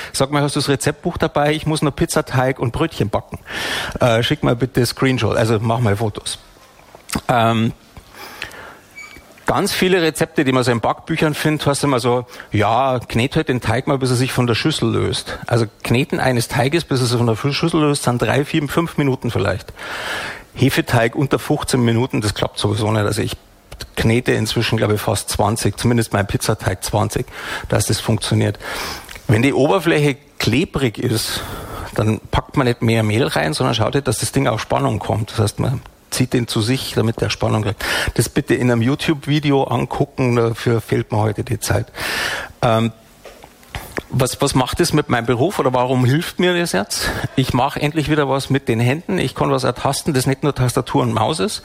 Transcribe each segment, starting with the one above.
sag mal, hast du das Rezeptbuch dabei? Ich muss noch Pizzateig und Brötchen backen. Schick mal bitte Screenshot, also mach mal Fotos. Ganz viele Rezepte, die man so in Backbüchern findet, hast du immer so, ja, knet halt den Teig mal, bis er sich von der Schüssel löst. Also Kneten eines Teiges, bis er sich von der Schüssel löst, sind 3, 4, 5 Minuten vielleicht. Hefeteig unter 15 Minuten, das klappt sowieso nicht. Also ich knete inzwischen, glaube ich, fast 20, zumindest mein Pizzateig 20, dass das funktioniert. Wenn die Oberfläche klebrig ist, dann packt man nicht mehr Mehl rein, sondern schaut halt, dass das Ding auf Spannung kommt. Das heißt, man zieht den zu sich, damit der Spannung kriegt. Das bitte in einem YouTube-Video angucken, dafür fehlt mir heute die Zeit. Was macht das mit meinem Beruf oder warum hilft mir das jetzt? Ich mache endlich wieder was mit den Händen. Ich kann was ertasten, das nicht nur Tastatur und Maus ist.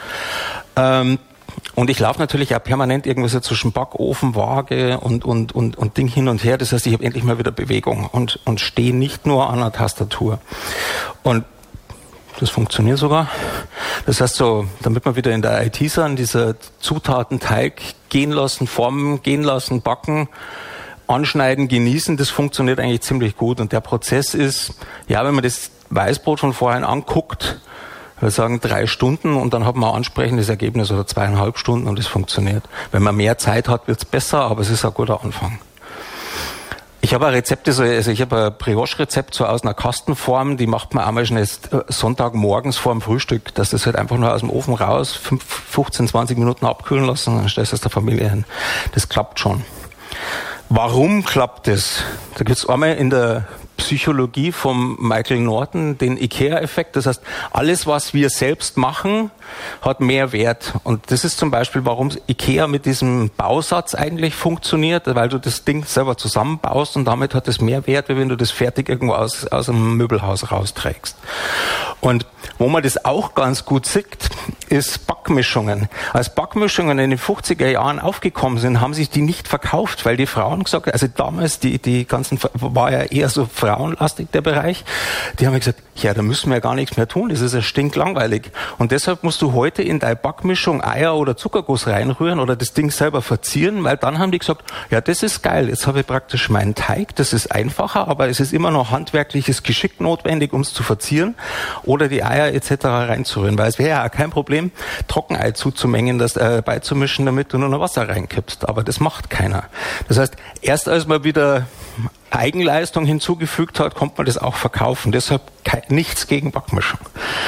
Und ich laufe natürlich auch permanent irgendwas so zwischen Backofen, Waage und Ding hin und her. Das heißt, ich habe endlich mal wieder Bewegung und stehe nicht nur an der Tastatur. Und das funktioniert sogar. Das heißt so, damit wir wieder in der IT sind, diese Zutaten, Teig gehen lassen, formen, gehen lassen, backen, anschneiden, genießen, das funktioniert eigentlich ziemlich gut. Und der Prozess ist, ja, wenn man das Weißbrot von vorhin anguckt, wir sagen 3 Stunden und dann hat man ein ansprechendes Ergebnis oder 2,5 Stunden und das funktioniert. Wenn man mehr Zeit hat, wird's besser, aber es ist ein guter Anfang. Ich habe Rezepte, also ich habe ein Brioche-Rezept so aus einer Kastenform, die macht man einmal schnell Sonntagmorgens vor dem Frühstück, dass das halt einfach nur aus dem Ofen raus, 15, 20 Minuten abkühlen lassen und dann stellst du es der Familie hin. Das klappt schon. Warum klappt das? Da gibt es einmal in der Psychologie vom Michael Norton den IKEA-Effekt. Das heißt, alles, was wir selbst machen, hat mehr Wert. Und das ist zum Beispiel, warum IKEA mit diesem Bausatz eigentlich funktioniert, weil du das Ding selber zusammenbaust und damit hat es mehr Wert, wie wenn du das fertig irgendwo aus einem Möbelhaus rausträgst. Und wo man das auch ganz gut sieht, ist Backmischungen. Als Backmischungen in den 50er Jahren aufgekommen sind, haben sich die nicht verkauft, weil die Frauen gesagt, also damals die ganzen, war ja eher so frauenlastig der Bereich, die haben gesagt, ja, da müssen wir ja gar nichts mehr tun, das ist ja stinklangweilig. Und deshalb musst du heute in deine Backmischung Eier oder Zuckerguss reinrühren oder das Ding selber verzieren, weil dann haben die gesagt, ja, das ist geil, jetzt habe ich praktisch meinen Teig, das ist einfacher, aber es ist immer noch handwerkliches Geschick notwendig, um es zu verzieren oder die Eier etc. reinzurühren, weil es wäre ja kein Problem, Trockenei zuzumengen, das beizumischen, damit du nur noch Wasser reinkippst, aber das macht keiner. Das heißt, erst als man wieder Eigenleistung hinzugefügt hat, konnte man das auch verkaufen. Deshalb nichts gegen Backmischung.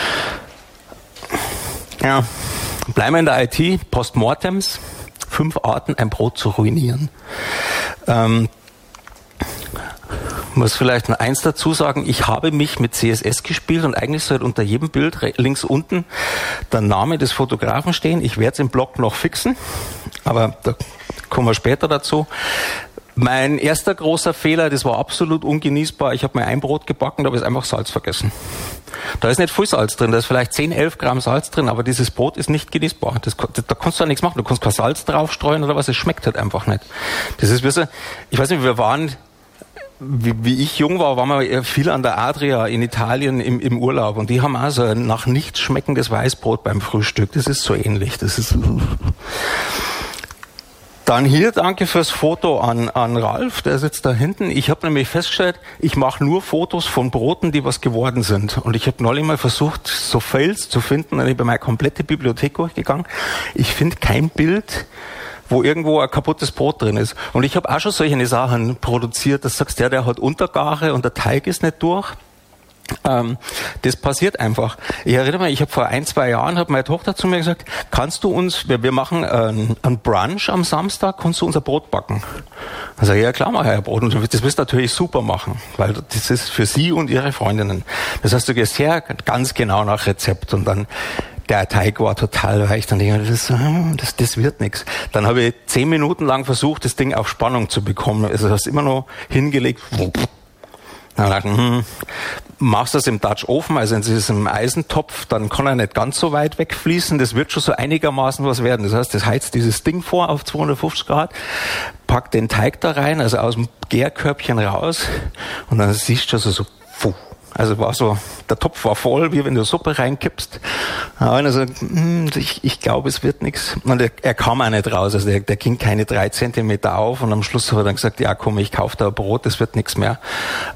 Ja, bleiben wir in der IT. Postmortems. 5 Arten, ein Brot zu ruinieren. Muss vielleicht noch eins dazu sagen, ich habe mich mit CSS gespielt und eigentlich sollte unter jedem Bild links unten der Name des Fotografen stehen. Ich werde es im Blog noch fixen, aber da kommen wir später dazu. Mein erster großer Fehler, das war absolut ungenießbar. Ich habe mir ein Brot gebacken, da habe ich einfach Salz vergessen. Da ist nicht viel Salz drin, da ist vielleicht 10, 11 Gramm Salz drin, aber dieses Brot ist nicht genießbar. Da kannst du auch nichts machen, du kannst kein Salz draufstreuen oder was, es schmeckt halt einfach nicht. Das ist, ich weiß nicht, wir waren, wie ich jung war, waren wir viel an der Adria in Italien im Urlaub und die haben auch so ein nach nichts schmeckendes Weißbrot beim Frühstück. Das ist so ähnlich, das ist... Dann hier, danke fürs Foto an Ralf, der sitzt da hinten. Ich habe nämlich festgestellt, ich mache nur Fotos von Broten, die was geworden sind. Und ich habe neulich mal versucht, so Fails zu finden, und ich bin meine komplette Bibliothek durchgegangen. Ich finde kein Bild, wo irgendwo ein kaputtes Brot drin ist. Und ich habe auch schon solche Sachen produziert, das sagst der hat Untergare und der Teig ist nicht durch. Das passiert einfach. Ich erinnere mich, ich habe vor 1, 2 Jahren, hat meine Tochter zu mir gesagt, kannst du uns, wir machen einen Brunch am Samstag, kannst du unser Brot backen? Also ja klar, mache ich ein Brot und das wirst du natürlich super machen, weil das ist für sie und ihre Freundinnen. Das heißt, du gehst her, ganz genau nach Rezept und dann der Teig war total weich, dann denke ich, das wird nichts. Dann habe ich 10 Minuten lang versucht, das Ding auf Spannung zu bekommen. Also hast immer noch hingelegt. Dann dachte ich, machst das im Dutch Oven, also in diesem Eisentopf, dann kann er nicht ganz so weit wegfließen, das wird schon so einigermaßen was werden. Das heißt, das heizt dieses Ding vor auf 250 Grad, packt den Teig da rein, also aus dem Gärkörbchen raus und dann siehst du so, puh. Also war so, der Topf war voll, wie wenn du Suppe reinkippst. Und er sagt, ich glaube, es wird nichts. Und er kam auch nicht raus, also der ging keine 3 Zentimeter auf und am Schluss hat er dann gesagt, ja komm, ich kaufe da ein Brot, das wird nichts mehr.